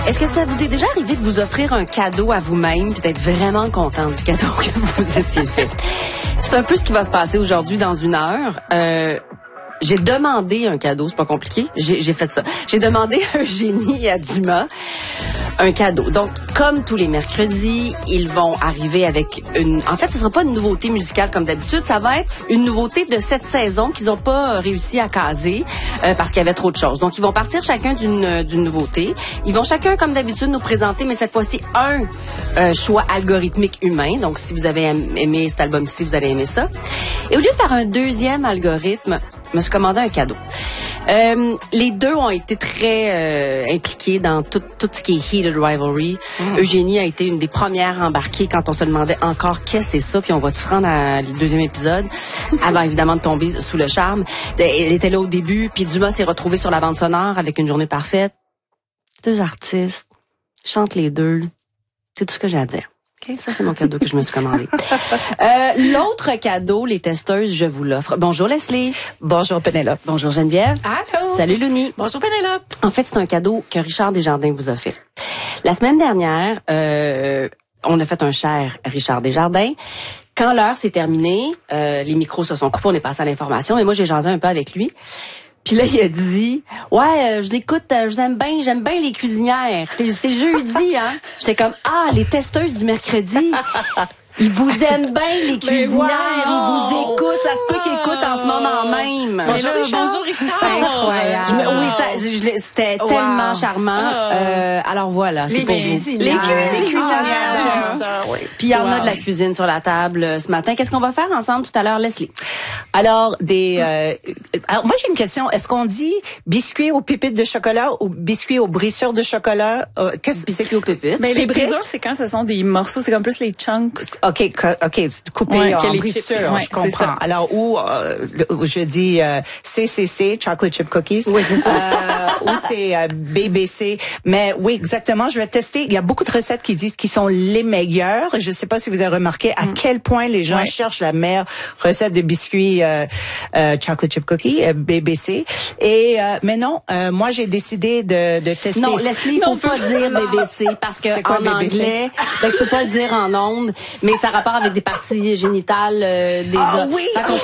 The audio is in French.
Est-ce que ça vous est déjà arrivé de vous offrir un cadeau à vous-même puis d'être vraiment content du cadeau que vous étiez fait? C'est un peu ce qui va se passer aujourd'hui dans une heure. J'ai demandé un cadeau, c'est pas compliqué. J'ai fait ça. J'ai demandé à Eugénie et à Dumas un cadeau. Donc, comme tous les mercredis, ils vont arriver avec une... En fait, ce sera pas une nouveauté musicale comme d'habitude. Ça va être une nouveauté de cette saison qu'ils ont pas réussi à caser parce qu'il y avait trop de choses. Donc, ils vont partir chacun d'une nouveauté. Ils vont chacun, comme d'habitude, nous présenter, mais cette fois-ci, un choix algorithmique humain. Donc, si vous avez aimé cet album-ci, vous allez aimer ça. Et au lieu de faire un deuxième algorithme, je me suis commandé un cadeau. Les deux ont été très impliqués dans tout ce qui est Heated Rivalry. Eugénie a été une des premières embarquées quand on se demandait encore qu'est-ce que c'est ça, puis on va se rendre à le deuxième épisode, avant évidemment de tomber sous le charme. Elle était là au début, puis Dumas s'est retrouvé sur la bande sonore avec Une journée parfaite. Deux artistes, chantent les deux. C'est tout ce que j'ai à dire. Okay, ça, c'est mon cadeau que je me suis commandé. L'autre cadeau, les testeuses, je vous l'offre. Bonjour Leslie. Bonjour Pénélope. Bonjour Geneviève. Allô. Salut Louni. Bonjour Pénélope. En fait, c'est un cadeau que Richard Desjardins vous a fait. La semaine dernière, on a fait un cher Richard Desjardins. Quand l'heure s'est terminée, les micros se sont coupés, on est passé à l'information, mais moi, j'ai jasé un peu avec lui. Puis là, il a dit, ouais, je l'écoute, j'aime bien les cuisinières. C'est le jeudi, hein. J'étais comme, les testeuses du mercredi. Ils vous aiment bien, les cuisinières. Ils vous écoutent. Ça se peut qu'ils écoutent en ce moment même. Bonjour Richard. Incroyable. Oui, c'était tellement charmant. Alors voilà, c'est pour vous. Les cuisinières. Oui. Puis il y en a de la cuisine sur la table ce matin. Qu'est-ce qu'on va faire ensemble tout à l'heure, Leslie? Alors, moi, j'ai une question. Est-ce qu'on dit biscuit aux pépites de chocolat ou biscuit aux brisures de chocolat? Biscuit aux pépites. Mais les brisures, c'est quand ce sont des morceaux, c'est comme plus les chunks. OK, coupé en brisures, ouais, je comprends. Alors, je dis CCC, Chocolate Chip Cookies. Oui, c'est ça. Ou c'est BBC. Mais oui, exactement, je vais tester. Il y a beaucoup de recettes qui disent qu'ils sont les meilleurs. Je sais pas si vous avez remarqué à quel point les gens cherchent la meilleure recette de biscuits Chocolate Chip Cookie, BBC. Et mais non, moi j'ai décidé de tester. Non, Leslie, faut pas dire BBC parce que en BBC? anglais, je peux pas le dire en ondes, mais ça a rapport avec des parties génitales des hommes. Oui.